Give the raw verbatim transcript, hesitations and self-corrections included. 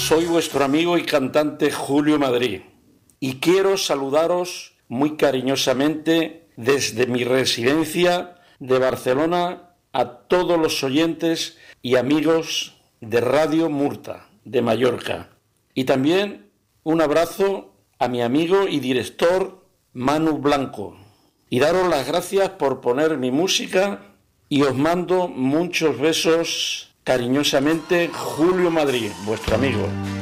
soy vuestro amigo y cantante Julio Madrid y quiero saludaros muy cariñosamente desde mi residencia de Barcelona a todos los oyentes y amigos de Radio Murta de Mallorca. Y también un abrazo a mi amigo y director Manu Blanco. Y daros las gracias por poner mi música y os mando muchos besos cariñosamente, Julio Madrid, vuestro amigo.